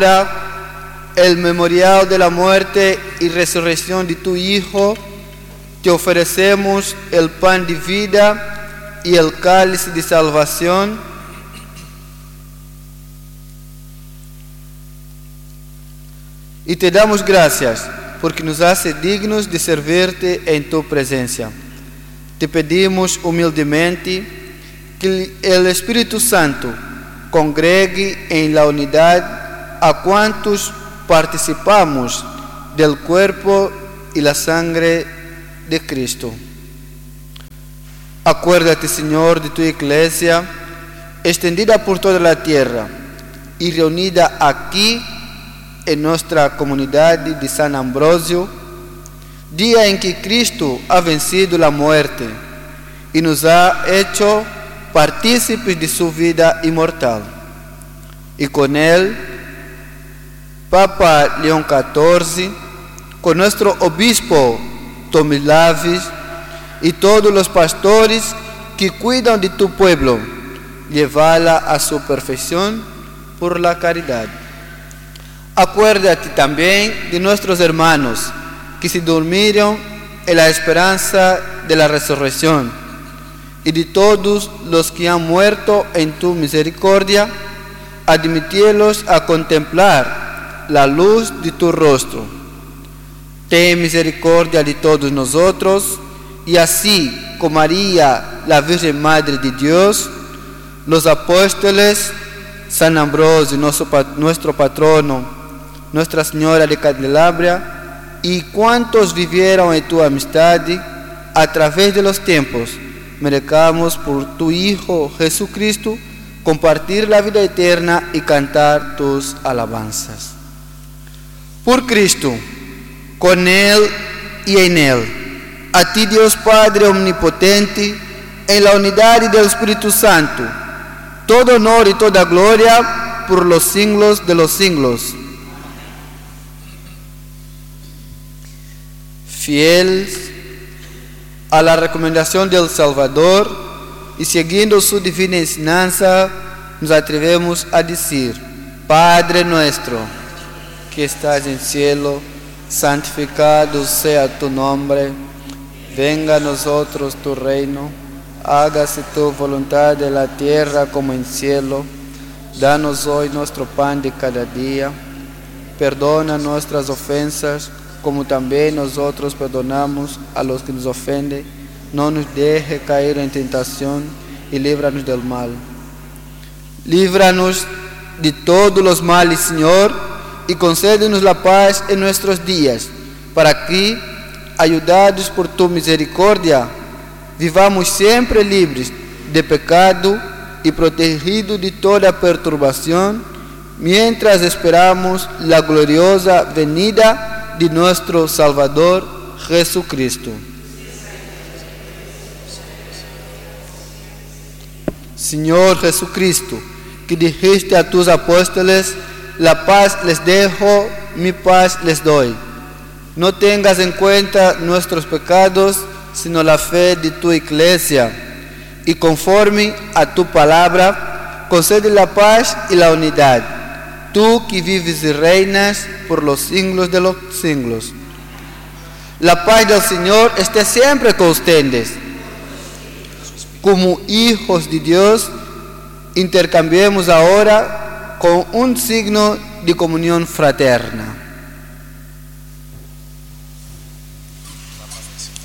el memorial de la muerte y resurrección de tu Hijo, te ofrecemos el pan de vida y el cáliz de salvación. Y te damos gracias porque nos hace dignos de servirte en tu presencia. Te pedimos humildemente que el Espíritu Santo congregue en la unidad a cuantos participamos del cuerpo y la sangre de Cristo. Acuérdate, Señor, de tu iglesia, extendida por toda la tierra y reunida aquí en nuestra comunidad de San Ambrosio, día en que Cristo ha vencido la muerte y nos ha hecho partícipes de su vida inmortal. Y con él, Papa León XIV, con nuestro obispo Tomislavis y todos los pastores que cuidan de tu pueblo, llévala a su perfección por la caridad. Acuérdate también de nuestros hermanos que se durmieron en la esperanza de la resurrección y de todos los que han muerto en tu misericordia, admítelos a contemplar la luz de tu rostro. Ten misericordia de todos nosotros y así como María, la Virgen Madre de Dios, los apóstoles, San Ambrosio, nuestro patrono, Nuestra Señora de Candelabria y cuantos vivieron en tu amistad a través de los tiempos, merezcamos por tu Hijo Jesucristo compartir la vida eterna y cantar tus alabanzas. Por Cristo, con Él y en Él, a ti Dios Padre Omnipotente, en la unidad del Espíritu Santo, todo honor y toda gloria por los siglos de los siglos. Fieles a la recomendación del Salvador y siguiendo su divina enseñanza, nos atrevemos a decir: Padre nuestro, que estás en el cielo, santificado sea tu nombre, venga a nosotros tu reino, hágase tu voluntad en la tierra como en el cielo. Danos hoy nuestro pan de cada día, perdona nuestras ofensas, como también nosotros perdonamos a los que nos ofenden. No nos deje caer en tentación y líbranos del mal. Líbranos de todos los males, Señor, y concédenos la paz en nuestros días, para que, ayudados por tu misericordia, vivamos siempre libres de pecado y protegidos de toda perturbación, mientras esperamos la gloriosa venida de nuestro Salvador Jesucristo. Señor Jesucristo, que dijiste a tus apóstoles: la paz les dejo, mi paz les doy. No tengas en cuenta nuestros pecados, sino la fe de tu iglesia, y conforme a tu palabra, concede la paz y la unidad. Tú que vives y reinas por los siglos de los siglos. La paz del Señor esté siempre con ustedes. Como hijos de Dios, intercambiemos ahora con un signo de comunión fraterna.